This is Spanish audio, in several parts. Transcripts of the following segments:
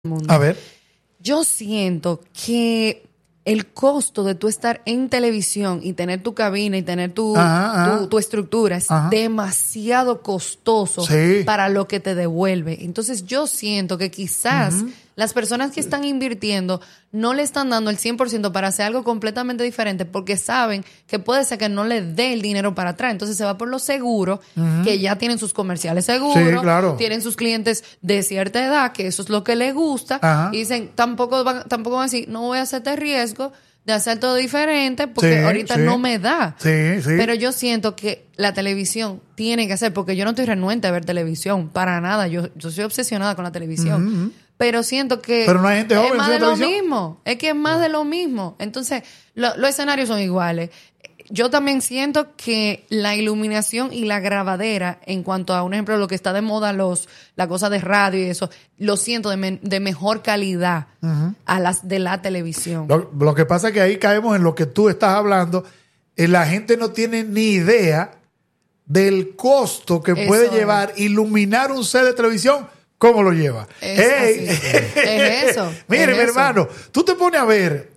mundo. A ver. Yo siento que el costo de tú estar en televisión y tener tu cabina y tener tu estructura es demasiado costoso para lo que te devuelve. Entonces yo siento que quizás las personas que están invirtiendo no le están dando el 100% para hacer algo completamente diferente porque saben que puede ser que no le dé el dinero para atrás. Entonces se va por lo seguro, que ya tienen sus comerciales seguros, tienen sus clientes de cierta edad, que eso es lo que les gusta, y dicen, tampoco van a decir, no voy a hacerte riesgo de hacer todo diferente porque ahorita no me da. Pero yo siento que la televisión tiene que hacer, porque yo no estoy renuente a ver televisión, para nada. Yo soy obsesionada con la televisión. Pero siento que pero no hay gente joven es más de televisión. lo mismo. Es que es más de lo mismo. Entonces, los escenarios son iguales. Yo también siento que la iluminación y la grabadera, en cuanto a un ejemplo, lo que está de moda, la cosa de radio y eso, lo siento de mejor calidad a las de la televisión. Lo que pasa es que ahí caemos en lo que tú estás hablando. La gente no tiene ni idea del costo que puede llevar iluminar un set de televisión. ¿Cómo lo lleva? Es eso. Mire, mi hermano, tú te pones a ver,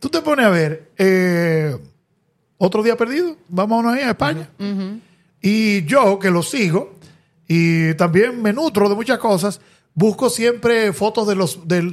Otro Día Perdido, vámonos ahí a España. Y yo, que lo sigo, y también me nutro de muchas cosas, busco siempre fotos de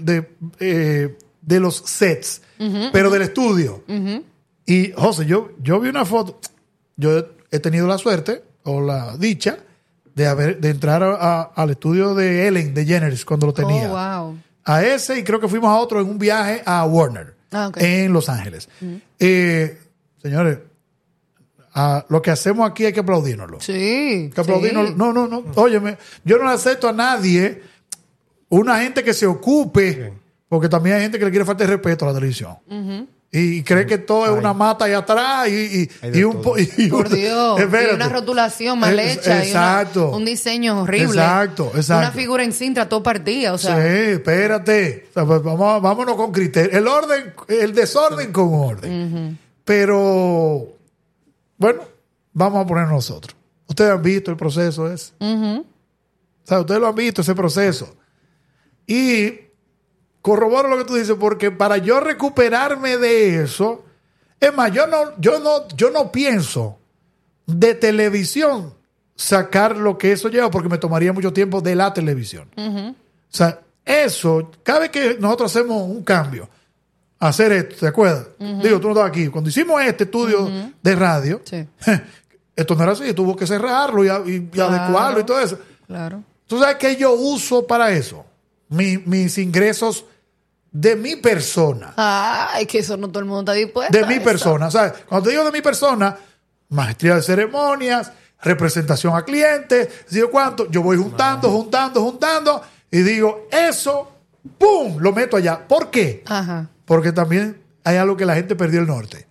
los sets, pero del estudio. Y, José, yo vi una foto, yo he tenido la suerte, o la dicha, de entrar al estudio de Ellen DeGeneres cuando lo tenía. Oh, wow. A ese, y creo que fuimos a otro en un viaje a Warner, en Los Ángeles. Señores, lo que hacemos aquí hay que aplaudírnoslo. Sí. Hay que aplaudírnoslo. No. Óyeme, yo no le acepto a nadie, una gente que se ocupe, porque también hay gente que le quiere faltar de respeto a la televisión. Y cree que todo es una mata ahí atrás y por Dios, y una rotulación mal hecha. Exacto. Y un diseño horrible. Exacto. Una figura en cinta todo partida. O sea. Sí, espérate. O sea, vámonos con criterio. El desorden con orden. Pero, bueno, vamos a poner nosotros. Ustedes han visto el proceso ese. O sea, ustedes lo han visto, ese proceso. Y corroboro lo que tú dices, porque para yo recuperarme de eso, es más, yo no pienso de televisión sacar lo que eso lleva, porque me tomaría mucho tiempo de la televisión. O sea, eso, cada vez que nosotros hacemos un cambio, hacer esto, ¿te acuerdas? Digo, tú no estabas aquí. Cuando hicimos este estudio de radio, esto no era así, tuvo que cerrarlo y adecuarlo y todo eso. Claro. ¿Tú sabes qué yo uso para eso? Mis ingresos de mi persona. Ay, que eso no todo el mundo está dispuesto. De mi persona. O sea, cuando te digo de mi persona, maestría de ceremonias, representación a clientes, digo cuánto, yo voy juntando y digo, eso, ¡pum!, lo meto allá. ¿Por qué? Porque también hay algo que la gente perdió el norte.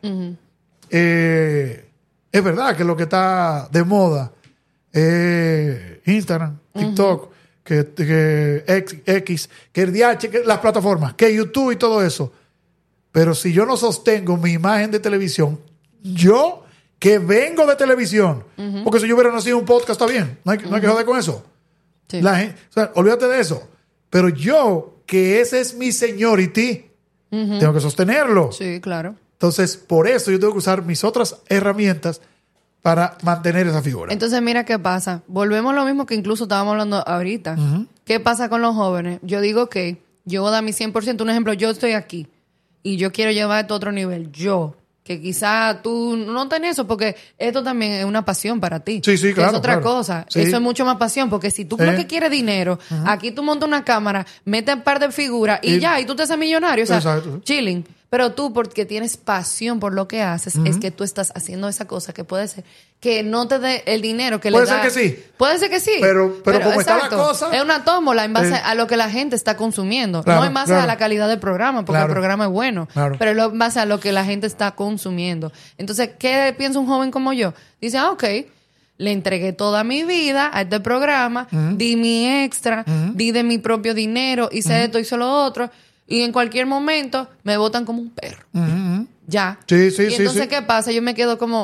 Es verdad que lo que está de moda es Instagram, TikTok, que X, que el DH, que las plataformas, que YouTube y todo eso. Pero si yo no sostengo mi imagen de televisión, yo que vengo de televisión, porque si yo hubiera nacido en un podcast, está bien, no hay que joder con eso. Sí. La gente, o sea, olvídate de eso. Pero yo, que ese es mi seniority, tengo que sostenerlo. Sí, claro. Entonces, por eso yo tengo que usar mis otras herramientas para mantener esa figura. Entonces, mira qué pasa. Volvemos a lo mismo que incluso estábamos hablando ahorita. ¿Qué pasa con los jóvenes? Yo digo que yo voy a dar mi 100%. Un ejemplo, yo estoy aquí y yo quiero llevar esto a otro nivel. Yo, que quizás tú no tenés eso, porque esto también es una pasión para ti. Sí, claro. Es otra cosa. Sí. Eso es mucho más pasión, porque si tú lo que quieres dinero, aquí tú montas una cámara, metes un par de figuras y tú te haces millonario. O sea, chilling. Pero tú, porque tienes pasión por lo que haces, es que tú estás haciendo esa cosa que puede ser que no te dé el dinero que le da. Puede ser que sí. Puede ser que sí. Pero como está la cosa, es una tómbola en base a lo que la gente está consumiendo. No en base a la calidad del programa, porque el programa es bueno. Pero en base a lo que la gente está consumiendo. Entonces, ¿qué piensa un joven como yo? Dice, ok, le entregué toda mi vida a este programa, di mi extra, di de mi propio dinero, hice esto, hice lo otro. Y en cualquier momento me botan como un perro. Ya. Sí. Y entonces, ¿qué pasa? Yo me quedo como,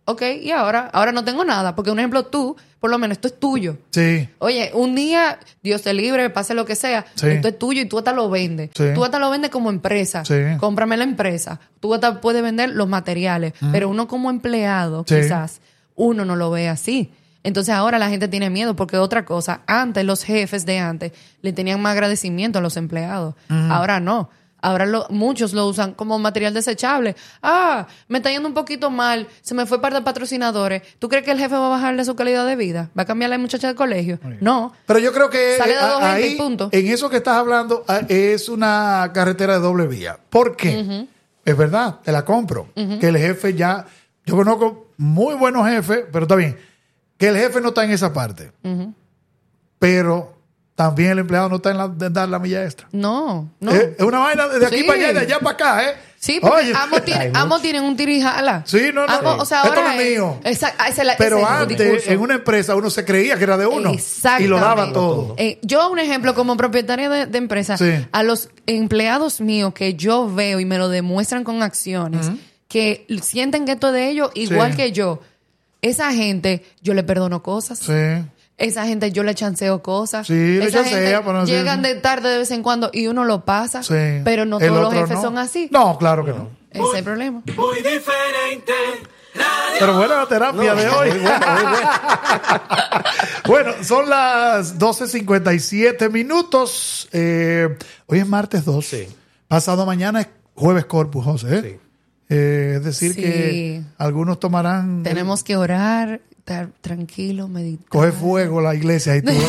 Ok, y ahora no tengo nada. Porque, un ejemplo, tú, por lo menos, esto es tuyo. Sí. Oye, un día, Dios te libre, pase lo que sea, Sí. esto es tuyo y tú hasta lo vendes. Sí. Tú hasta lo vendes como empresa. Sí. Cómprame la empresa. Tú hasta puedes vender los materiales. Pero uno como empleado, Sí. quizás, uno no lo ve así. Entonces ahora la gente tiene miedo porque otra cosa, antes los jefes de antes le tenían más agradecimiento a los empleados. Ahora no. Ahora muchos lo usan como material desechable. Me está yendo un poquito mal, se me fue par de patrocinadores. ¿Tú crees que el jefe va a bajarle su calidad de vida? ¿Va a cambiar la muchacha de colegio? No. Pero yo creo que Sale de dos gente ahí, y punto. en eso que estás hablando, es una carretera de doble vía. ¿Por qué? Es verdad, te la compro. Que el jefe ya... Yo conozco muy buenos jefes, pero está bien. Que el jefe no está en esa parte. Pero... También el empleado no está en dar la milla extra. No. Es una vaina de aquí para allá y de allá para acá, ¿eh? Sí, porque ambos tienen un tirijala. Sí, no. O sea, esto ahora no es mío. Pero antes, en una empresa, uno se creía que era de uno. Y lo daba todo. Yo, un ejemplo, como propietaria de empresa, Sí. a los empleados míos que yo veo y me lo demuestran con acciones, que sienten que esto es de ellos, igual Sí. que yo, esa gente, yo le perdono cosas. Sí. Esa gente yo le chanceo cosas. Sí, le Esa chancea, gente pero no sé. llegan de tarde de vez en cuando y uno lo pasa. Sí. Pero no El todos los otro jefes no. son así. No, claro que no. Ese es el problema. Muy diferente. Pero buena la terapia de hoy. Bueno, son las 12:57 minutos. Hoy es martes 2. Sí. Pasado mañana es jueves Corpus, José. Sí. Es decir, Sí. que algunos tomarán... Tenemos que orar, estar tranquilos, meditar. Coge fuego la iglesia y tú